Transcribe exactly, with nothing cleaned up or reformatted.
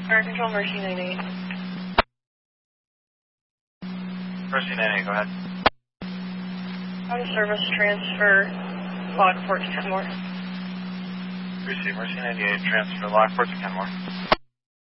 Air Control, Mercy ninety-eight. Mercy ninety-eight, go ahead. Out of service transfer, Lockport to Kenmore. Receive Mercy ninety-eight, transfer Lockport to Kenmore.